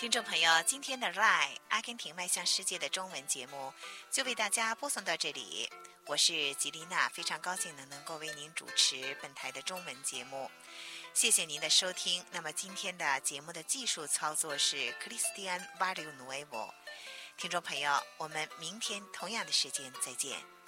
听众朋友，今天的 RAI 阿根廷迈向世界的中文节目就为大家播送到这里。我是吉丽娜，非常高兴能够为您主持本台的中文节目。谢谢您的收听。那么今天的节目的技术操作是 Cristian Barrio Nuevo。听众朋友，我们明天同样的时间再见。